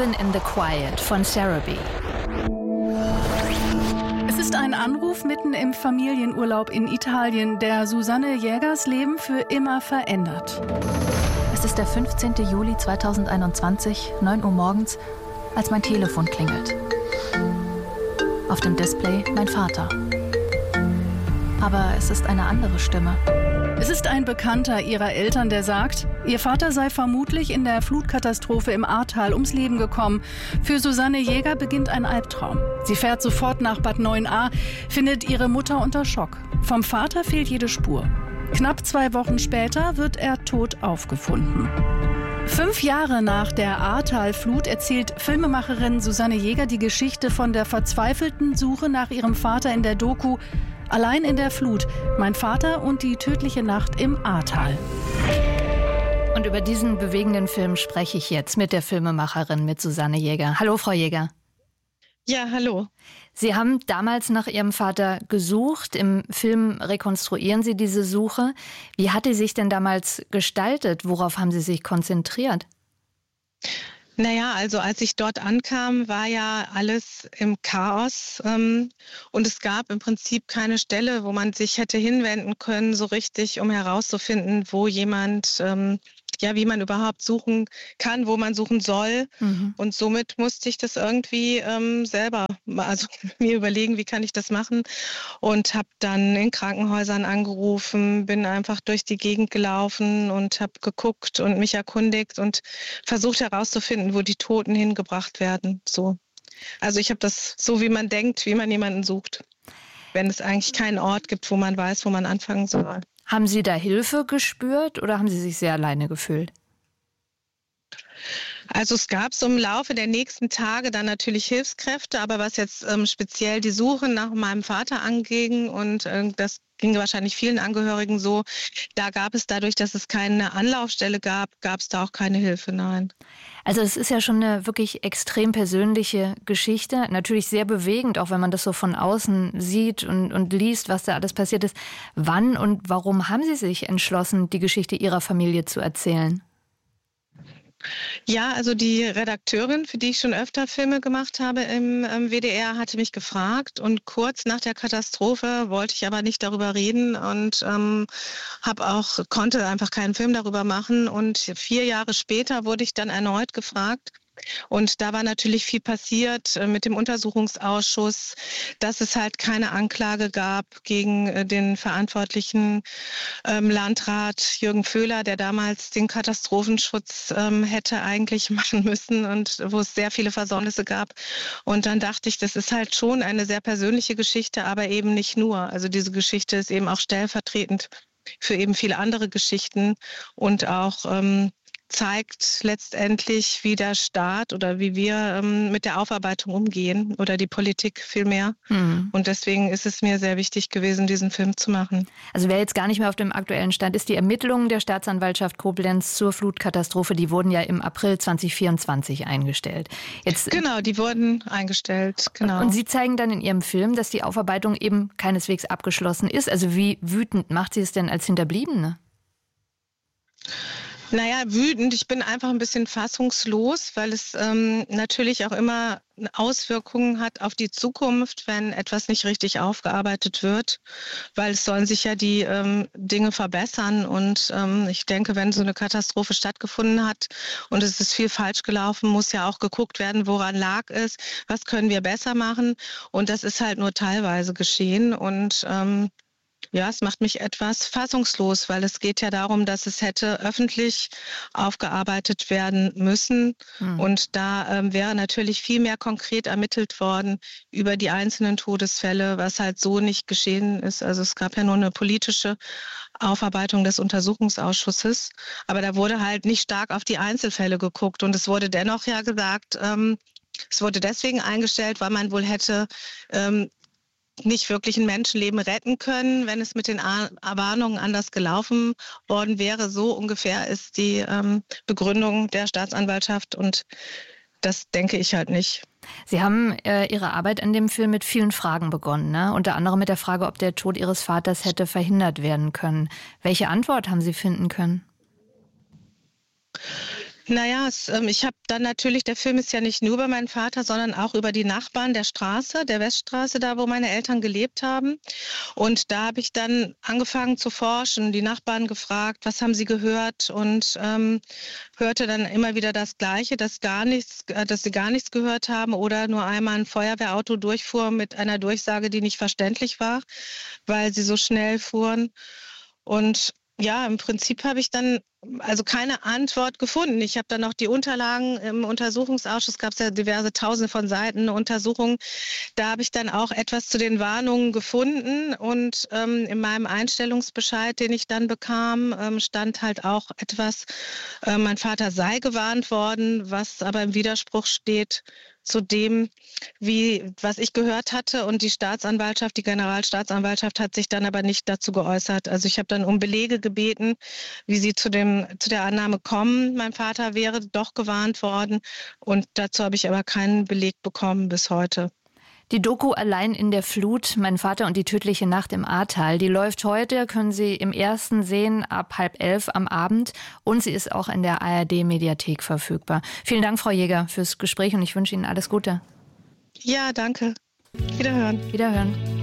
Cabin in the Quiet von Sarah B. Es ist ein Anruf mitten im Familienurlaub in Italien, der Susanne Jägers Leben für immer verändert. Es ist der 15. Juli 2021, 9 Uhr morgens, als mein Telefon klingelt. Auf dem Display mein Vater. Aber es ist eine andere Stimme. Es ist ein Bekannter ihrer Eltern, der sagt, ihr Vater sei vermutlich in der Flutkatastrophe im Ahrtal ums Leben gekommen. Für Susanne Jäger beginnt ein Albtraum. Sie fährt sofort nach Bad Neuenahr, findet ihre Mutter unter Schock. Vom Vater fehlt jede Spur. Knapp 2 Wochen später wird er tot aufgefunden. 5 Jahre nach der Ahrtal-Flut erzählt Filmemacherin Susanne Jäger die Geschichte von der verzweifelten Suche nach ihrem Vater in der Doku Allein in der Flut, mein Vater und die tödliche Nacht im Ahrtal. Und über diesen bewegenden Film spreche ich jetzt mit der Filmemacherin, mit Susanne Jäger. Hallo, Frau Jäger. Ja, hallo. Sie haben damals nach Ihrem Vater gesucht. Im Film rekonstruieren Sie diese Suche. Wie hat die sich denn damals gestaltet? Worauf haben Sie sich konzentriert? Naja, also als ich dort ankam, war ja alles im Chaos und es gab im Prinzip keine Stelle, wo man sich hätte hinwenden können, so richtig, um herauszufinden, wo jemand, wie man überhaupt suchen kann, wo man suchen soll. Und somit musste ich das irgendwie selber, also mir überlegen, wie kann ich das machen, und habe dann in Krankenhäusern angerufen, bin einfach durch die Gegend gelaufen und habe geguckt und mich erkundigt und versucht herauszufinden, wo die Toten hingebracht werden. So. Also ich habe das so, wie man denkt, wie man jemanden sucht, wenn es eigentlich keinen Ort gibt, wo man weiß, wo man anfangen soll. Haben Sie da Hilfe gespürt oder haben Sie sich sehr alleine gefühlt? Also es gab so im Laufe der nächsten Tage dann natürlich Hilfskräfte, aber was jetzt speziell die Suche nach meinem Vater anging, und das ging wahrscheinlich vielen Angehörigen so, da gab es dadurch, dass es keine Anlaufstelle gab, gab es da auch keine Hilfe, nein. Also es ist ja schon eine wirklich extrem persönliche Geschichte, natürlich sehr bewegend, auch wenn man das so von außen sieht und liest, was da alles passiert ist. Wann und warum haben Sie sich entschlossen, die Geschichte Ihrer Familie zu erzählen? Ja, also die Redakteurin, für die ich schon öfter Filme gemacht habe im WDR, hatte mich gefragt, und kurz nach der Katastrophe wollte ich aber nicht darüber reden und konnte einfach keinen Film darüber machen, und 4 Jahre später wurde ich dann erneut gefragt. Und da war natürlich viel passiert mit dem Untersuchungsausschuss, dass es halt keine Anklage gab gegen den verantwortlichen Landrat Jürgen Vöhler, der damals den Katastrophenschutz hätte eigentlich machen müssen und wo es sehr viele Versäumnisse gab. Und dann dachte ich, das ist halt schon eine sehr persönliche Geschichte, aber eben nicht nur. Also diese Geschichte ist eben auch stellvertretend für eben viele andere Geschichten und auch zeigt letztendlich, wie der Staat oder wie wir mit der Aufarbeitung umgehen, oder die Politik vielmehr. Und deswegen ist es mir sehr wichtig gewesen, diesen Film zu machen. Also wer jetzt gar nicht mehr auf dem aktuellen Stand ist, die Ermittlungen der Staatsanwaltschaft Koblenz zur Flutkatastrophe, die wurden ja im April 2024 eingestellt. Genau, die wurden eingestellt. Genau. Und Sie zeigen dann in Ihrem Film, dass die Aufarbeitung eben keineswegs abgeschlossen ist. Also wie wütend macht Sie es denn als Hinterbliebene? Naja, wütend. Ich bin einfach ein bisschen fassungslos, weil es natürlich auch immer Auswirkungen hat auf die Zukunft, wenn etwas nicht richtig aufgearbeitet wird, weil es sollen sich ja die Dinge verbessern, und ich denke, wenn so eine Katastrophe stattgefunden hat und es ist viel falsch gelaufen, muss ja auch geguckt werden, woran lag es, was können wir besser machen, und das ist halt nur teilweise geschehen, und ja, es macht mich etwas fassungslos, weil es geht ja darum, dass es hätte öffentlich aufgearbeitet werden müssen. Und da wäre natürlich viel mehr konkret ermittelt worden über die einzelnen Todesfälle, was halt so nicht geschehen ist. Also es gab ja nur eine politische Aufarbeitung des Untersuchungsausschusses, aber da wurde halt nicht stark auf die Einzelfälle geguckt. Und es wurde dennoch ja gesagt, es wurde deswegen eingestellt, weil man wohl hätte nicht wirklich ein Menschenleben retten können, wenn es mit den Warnungen anders gelaufen worden wäre. So ungefähr ist die Begründung der Staatsanwaltschaft, und das denke ich halt nicht. Sie haben Ihre Arbeit an dem Film mit vielen Fragen begonnen, ne? Unter anderem mit der Frage, ob der Tod Ihres Vaters hätte verhindert werden können. Welche Antwort haben Sie finden können? Naja, ich habe dann natürlich, der Film ist ja nicht nur über meinen Vater, sondern auch über die Nachbarn der Straße, der Weststraße, da wo meine Eltern gelebt haben. Und da habe ich dann angefangen zu forschen, die Nachbarn gefragt, was haben sie gehört, und hörte dann immer wieder das Gleiche, dass sie gar nichts gehört haben oder nur einmal ein Feuerwehrauto durchfuhr mit einer Durchsage, die nicht verständlich war, weil sie so schnell fuhren. Und ja, im Prinzip habe ich dann also keine Antwort gefunden. Ich habe dann noch die Unterlagen im Untersuchungsausschuss, gab es ja diverse Tausende von Seiten Untersuchungen. Da habe ich dann auch etwas zu den Warnungen gefunden, und in meinem Einstellungsbescheid, den ich dann bekam, stand halt auch etwas, mein Vater sei gewarnt worden, was aber im Widerspruch steht zu dem, was ich gehört hatte. Und die Staatsanwaltschaft, die Generalstaatsanwaltschaft, hat sich dann aber nicht dazu geäußert. Also ich habe dann um Belege gebeten, wie sie zu der Annahme kommen, mein Vater wäre doch gewarnt worden. Und dazu habe ich aber keinen Beleg bekommen bis heute. Die Doku Allein in der Flut, mein Vater und die tödliche Nacht im Ahrtal, die läuft heute, können Sie im Ersten sehen, ab 10:30 am Abend, und sie ist auch in der ARD-Mediathek verfügbar. Vielen Dank, Frau Jäger, fürs Gespräch, und ich wünsche Ihnen alles Gute. Ja, danke. Wiederhören. Wiederhören.